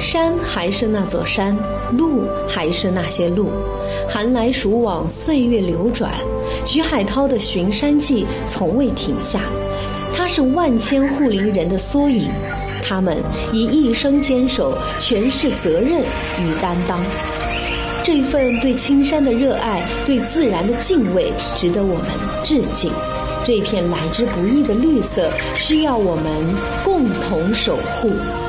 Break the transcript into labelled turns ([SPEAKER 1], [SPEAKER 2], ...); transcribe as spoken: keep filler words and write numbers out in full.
[SPEAKER 1] 山还是那座山，路还是那些路，寒来暑往，岁月流转，徐海涛的寻山记从未停下。他是万千护林人的缩影，他们以一生坚守诠释责任与担当。这份对青山的热爱，对自然的敬畏，值得我们致敬。这片来之不易的绿色，需要我们共同守护。